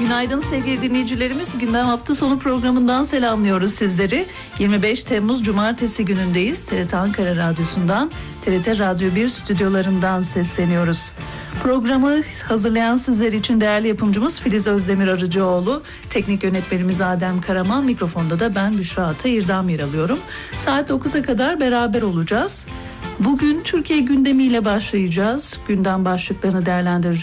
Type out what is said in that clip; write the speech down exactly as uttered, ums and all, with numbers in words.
Günaydın sevgili dinleyicilerimiz. Gündem hafta sonu programından selamlıyoruz sizleri. yirmi beş Temmuz Cumartesi günündeyiz. T R T Ankara Radyosu'ndan, T R T Radyo bir stüdyolarından sesleniyoruz. Programı hazırlayan sizler için değerli yapımcımız Filiz Özdemir Arıcıoğlu, teknik yönetmenimiz Adem Karaman, mikrofonda da ben Büşra Atayırdam yer alıyorum. Saat dokuza kadar beraber olacağız. Bugün Türkiye gündemiyle başlayacağız. Gündem başlıklarını değerlendireceğiz.